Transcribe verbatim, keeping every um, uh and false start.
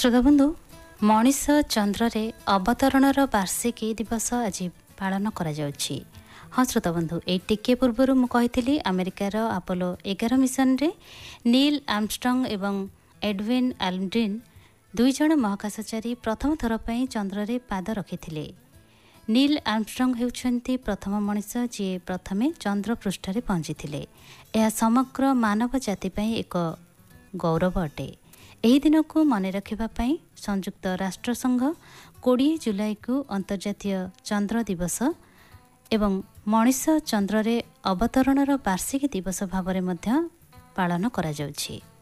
ଶ୍ରୋତାବନ୍ଧୁ, ମଣିଷ ଚନ୍ଦ୍ରରେ ଅବତରଣର ବାର୍ଷିକୀ ଦିବସ ଆଜି ପାଳନ କରାଯାଉଛି। ହଁ ଶ୍ରୋତାବନ୍ଧୁ, ଏଇ ଟିକିଏ ପୂର୍ବରୁ ମୁଁ କହିଥିଲି ଆମେରିକାର ଆପୋଲୋ ଏଗାର ମିଶନରେ ନିଲ୍ ଆର୍ମଷ୍ଟ୍ରଙ୍ଗ ଏବଂ ଏଡୱିନ୍ ଆଲଡ୍ରିନ୍ ଦୁଇଜଣ ମହାକାଶଚାରୀ ପ୍ରଥମ ଥର ପାଇଁ ଚନ୍ଦ୍ରରେ ପାଦ ରଖିଥିଲେ। ନିଲ୍ ଆର୍ମଷ୍ଟ୍ରଙ୍ଗ ହେଉଛନ୍ତି ପ୍ରଥମ ମଣିଷ ଯିଏ ପ୍ରଥମେ ଚନ୍ଦ୍ର ପୃଷ୍ଠରେ ପହଞ୍ଚିଥିଲେ। ଏହା ସମଗ୍ର ମାନବ ଜାତି ପାଇଁ ଏକ ଗୌରବ ଅଟେ। ଏହି ଦିନକୁ ମନେ ରଖିବା ପାଇଁ ସଂଯୁକ୍ତ ରାଷ୍ଟ୍ରସଂଘ କୋଡ଼ିଏ ଜୁଲାଇକୁ ଅନ୍ତର୍ଜାତୀୟ ଚନ୍ଦ୍ର ଦିବସ ଏବଂ ମଣିଷ ଚନ୍ଦ୍ରରେ ଅବତରଣର ବାର୍ଷିକୀ ଦିବସ ଭାବରେ ମଧ୍ୟ ପାଳନ କରାଯାଉଛି।